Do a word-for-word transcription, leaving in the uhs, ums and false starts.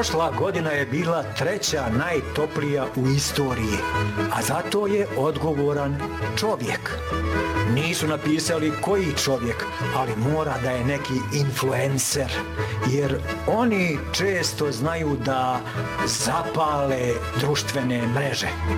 Prošla godina je bila treća najtoplija u istoriji, a zato je odgovoran čovjek. Nisu napisali koji čovjek, ali mora da je neki influencer, jer oni često znaju da zapale društvene mreže.